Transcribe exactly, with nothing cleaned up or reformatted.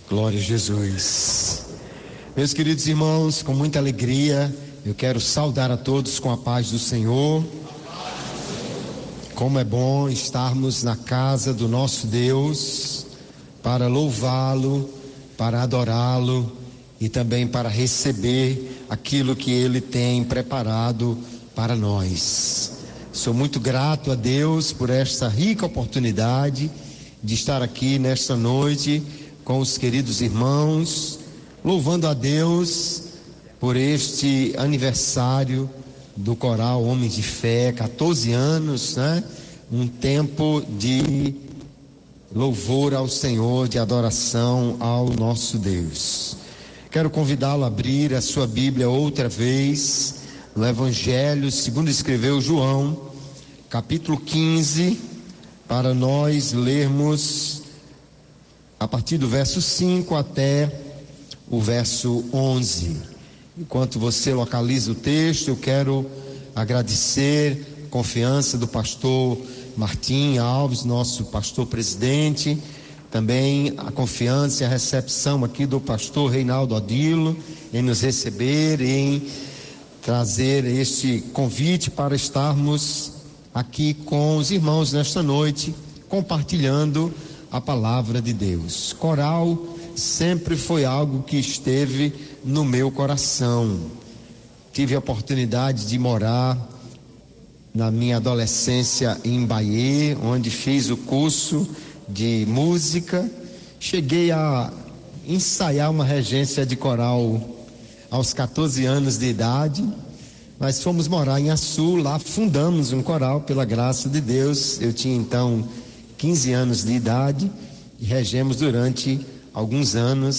Glória a Jesus. Meus queridos irmãos, com muita alegria, eu quero saudar a todos com a paz do Senhor. Como é bom estarmos na casa do nosso Deus para louvá-lo, para adorá-lo e também para receber aquilo que Ele tem preparado para nós. Sou muito grato a Deus por esta rica oportunidade de estar aqui nesta noite com os queridos irmãos, louvando a Deus por este aniversário do Coral Homens de Fé, catorze anos, né? Um tempo de louvor ao Senhor, de adoração ao nosso Deus. Quero convidá-lo a abrir a sua Bíblia outra vez no Evangelho segundo escreveu João, capítulo quinze, para nós lermos a partir do verso cinco até o verso onze. Enquanto você localiza o texto, eu quero agradecer a confiança do pastor Martim Alves, nosso pastor presidente, também a confiança e a recepção aqui do pastor Reinaldo Odilo em nos receber, em trazer este convite para estarmos aqui com os irmãos nesta noite, compartilhando a palavra de Deus. Coral sempre foi algo que esteve no meu coração. Tive a oportunidade de morar na minha adolescência em Bahia, onde fiz o curso de música. Cheguei a ensaiar uma regência de coral aos catorze anos de idade, mas fomos morar em Açu, lá fundamos um coral pela graça de Deus. Eu tinha então quinze anos de idade e regemos durante alguns anos